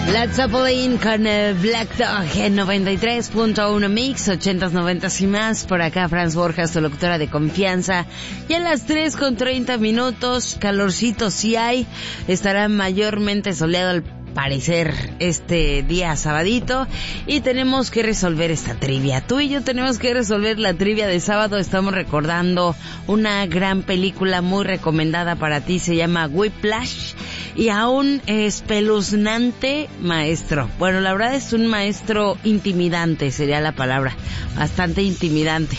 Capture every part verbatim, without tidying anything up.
Led Zeppelin con eh, Black Dog en noventa y tres punto uno Mix, ochentas, noventas y más. Por acá Franz Borjas, tu locutora de confianza. Y a las tres con treinta minutos, calorcito sí hay. Estará mayormente soleado al parecer este día sabadito, y tenemos que resolver esta trivia. Tú y yo tenemos que resolver la trivia de sábado. Estamos recordando una gran película muy recomendada para ti, se llama Whiplash, y a un espeluznante maestro. Bueno, la verdad es un maestro intimidante, sería la palabra, bastante intimidante.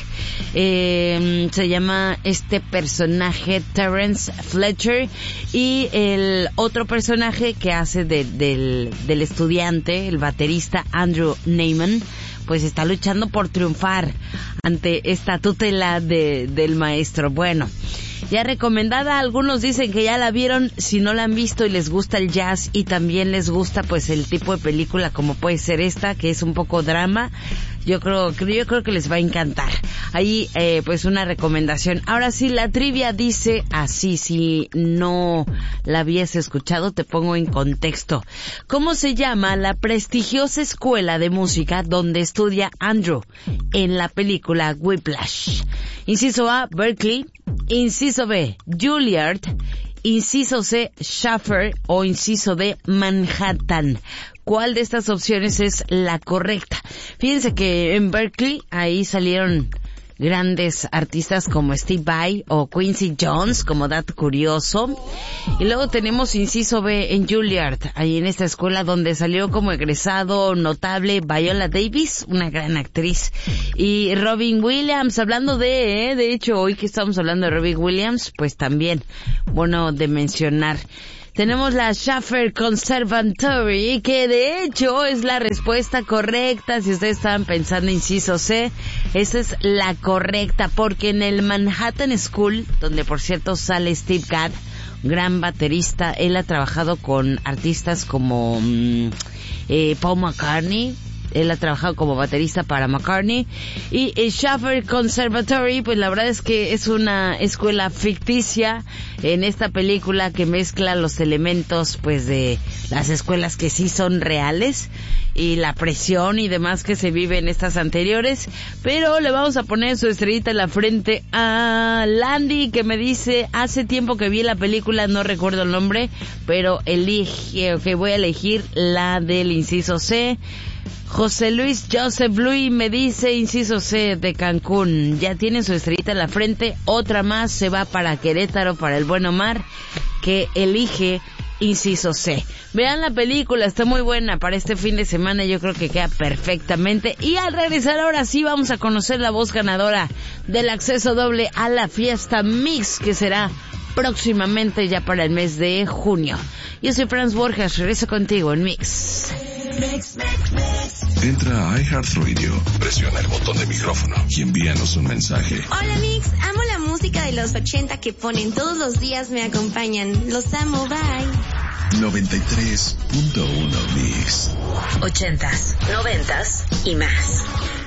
Eh, se llama este personaje Terence Fletcher, y el otro personaje que hace de, del, del estudiante, el baterista Andrew Neyman, pues está luchando por triunfar ante esta tutela de, del maestro. Bueno, ya recomendada, algunos dicen que ya la vieron. Si no la han visto y les gusta el jazz y también les gusta pues el tipo de película como puede ser esta, que es un poco drama, yo creo, yo creo que les va a encantar. Ahí eh, pues una recomendación. Ahora sí, la trivia dice así, si no la habías escuchado te pongo en contexto. ¿Cómo se llama la prestigiosa escuela de música donde estudia Andrew en la película Whiplash? Inciso A, Berkeley. Inciso B, Juilliard. Inciso C, Shaffer. O inciso D, Manhattan. ¿Cuál de estas opciones es la correcta? Fíjense que en Berkeley ahí salieron grandes artistas como Steve Vai o Quincy Jones, como dato curioso. Y luego tenemos inciso B en Juilliard, ahí en esta escuela donde salió como egresado notable Viola Davis, una gran actriz, y Robin Williams. Hablando de, eh, de hecho, hoy que estamos hablando de Robin Williams, pues también, bueno, de mencionar. Tenemos la Shaffer Conservatory, que de hecho es la respuesta correcta. Si ustedes estaban pensando inciso C, esa es la correcta, porque en el Manhattan School, donde por cierto sale Steve Gadd, gran baterista, él ha trabajado con artistas como mmm, eh, Paul McCartney. Él ha trabajado como baterista para McCartney. Y el Shaffer Conservatory, pues la verdad es que es una escuela ficticia en esta película que mezcla los elementos pues de las escuelas que sí son reales y la presión y demás que se vive en estas anteriores. Pero le vamos a poner su estrellita en la frente a Landy, que me dice: hace tiempo que vi la película, no recuerdo el nombre, pero elige, ok, voy a elegir la del inciso C. José Luis Joseph Luis me dice inciso C de Cancún. Ya tiene su estrellita en la frente. Otra más se va para Querétaro, para el buen Omar, que elige inciso C. Vean la película, está muy buena para este fin de semana, yo creo que queda perfectamente. Y al regresar ahora sí vamos a conocer la voz ganadora del acceso doble a la fiesta Mix, que será próximamente ya para el mes de junio. Yo soy Franz Borjas, regreso contigo en Mix. Mix, mix, mix. Entra a iHeartRadio, presiona el botón de micrófono y envíanos un mensaje. Hola Mix, amo la música de los ochenta que ponen todos los días, me acompañan. Los amo, bye. noventa y tres punto uno Mix. Ochentas, noventas y más.